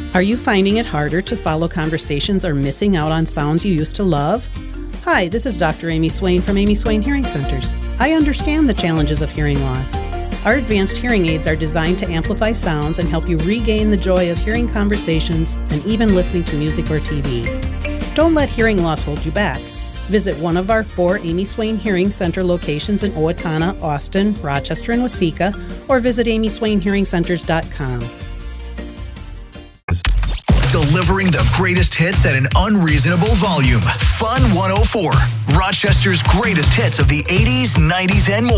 Are you finding it harder to follow conversations or missing out on sounds you used to love? Hi, this is Dr. Amy Swain from Amy Swain Hearing Centers. I understand the challenges of hearing loss. Our advanced hearing aids are designed to amplify sounds and help you regain the joy of hearing conversations and even listening to music or TV. Don't let hearing loss hold you back. Visit one of our 4 Amy Swain Hearing Center locations in Owatonna, Austin, Rochester, and Waseca, or visit amyswainhearingcenters.com. Delivering the greatest hits at an unreasonable volume. Fun 104, Rochester's greatest hits of the 80s, 90s, and more.